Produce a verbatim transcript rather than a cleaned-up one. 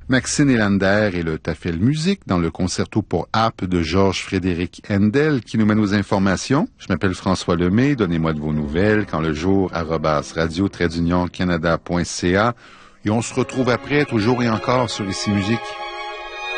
Maxine Elander et le Tafel Musique dans le concerto pour harpe de Georges Frédéric Handel qui nous mène aux informations. Je m'appelle François Lemay, donnez-moi de vos nouvelles quand le jour arobase radio trait d'union canada point c a et on se retrouve après toujours et encore sur Ici Musique.